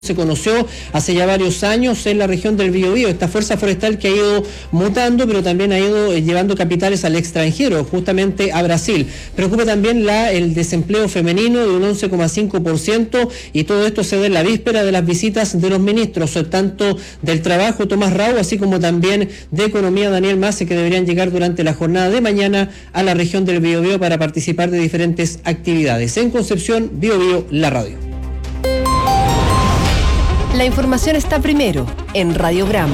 Se conoció hace ya varios años en la región del Biobío, esta fuerza forestal que ha ido mutando, pero también ha ido llevando capitales al extranjero, justamente a Brasil. Preocupa también el desempleo femenino de un 11,5%, y todo esto se da en la víspera de las visitas de los ministros, tanto del Trabajo, Tomás Rau, así como también de Economía, Daniel Mace, que deberían llegar durante la jornada de mañana a la región del Biobío para participar de diferentes actividades. En Concepción, Biobío, la radio. La información está primero en Radiograma.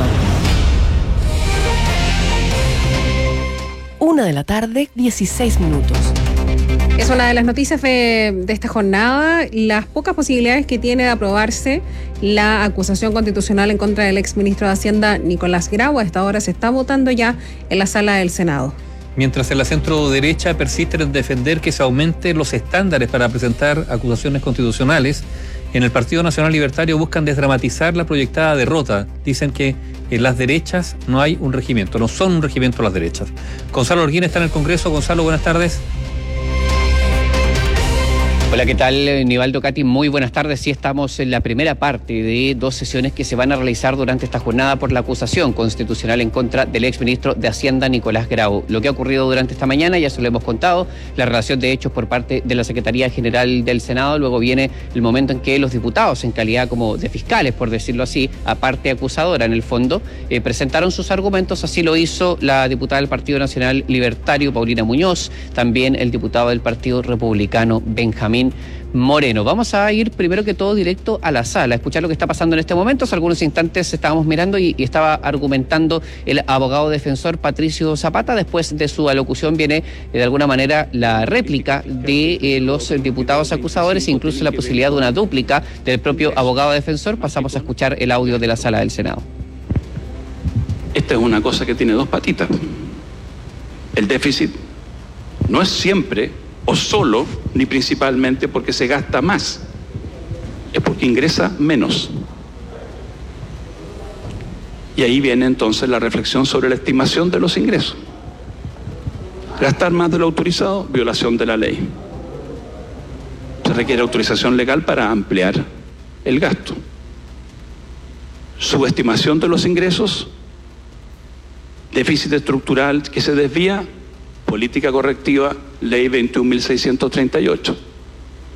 1:16 p.m. Es una de las noticias de esta jornada, las pocas posibilidades que tiene de aprobarse la acusación constitucional en contra del exministro de Hacienda, Nicolás Grau. A esta hora se está votando ya en la sala del Senado. Mientras en la centro derecha persisten en defender que se aumenten los estándares para presentar acusaciones constitucionales, en el Partido Nacional Libertario buscan desdramatizar la proyectada derrota. Dicen que en las derechas no hay un regimiento, no son un regimiento las derechas. Gonzalo Holguín está en el Congreso. Gonzalo, buenas tardes. Hola, ¿qué tal, Nivaldo, Katy? Muy buenas tardes. Sí, estamos en la primera parte de dos sesiones que se van a realizar durante esta jornada por la acusación constitucional en contra del exministro de Hacienda, Nicolás Grau. Lo que ha ocurrido durante esta mañana, ya se lo hemos contado, la relación de hechos por parte de la Secretaría General del Senado. Luego viene el momento en que los diputados, en calidad como de fiscales, por decirlo así, aparte acusadora en el fondo, presentaron sus argumentos. Así lo hizo la diputada del Partido Nacional Libertario, Paulina Muñoz, también el diputado del Partido Republicano, Benjamín Moreno. Vamos a ir primero que todo directo a la sala, a escuchar lo que está pasando en este momento. Hace algunos instantes estábamos mirando y estaba argumentando el abogado defensor Patricio Zapata. Después de su alocución viene de alguna manera la réplica de los diputados acusadores e incluso la posibilidad de una dúplica del propio abogado defensor. Pasamos a escuchar el audio de la sala del Senado. Esta es una cosa que tiene dos patitas. El déficit no es siempre o solo ni principalmente porque se gasta más, es porque ingresa menos. Y ahí viene entonces la reflexión sobre la estimación de los ingresos. Gastar más de lo autorizado, violación de la ley. Se requiere autorización legal para ampliar el gasto. Subestimación de los ingresos, déficit estructural que se desvía, política correctiva, ley 21.638.